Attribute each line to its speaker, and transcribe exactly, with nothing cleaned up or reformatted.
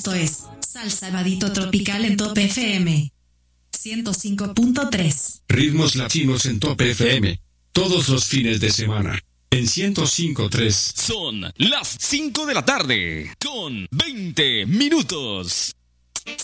Speaker 1: Esto es Salsa Vadito Tropical en Top F M ciento cinco punto tres.
Speaker 2: Ritmos latinos en Top F M. Todos los fines de semana. En ciento cinco punto tres.
Speaker 3: Son las cinco de la tarde con veinte minutos.